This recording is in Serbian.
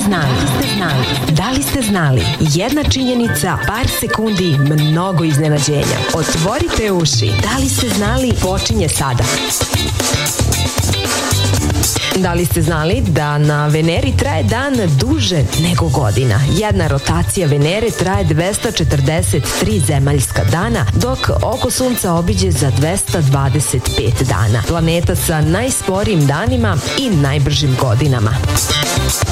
Da li ste znali? Jedna činjenica, par sekundi, mnogo iznenađenja. Otvorite uši. Da li ste znali? Počinje sada. Da li ste znali da na Veneri traje dan duže nego godina? Jedna rotacija Venere traje 243 zemaljska dana, dok oko Sunca obiđe za 225 dana. Planeta sa najsporijim danima i najbržim godinama.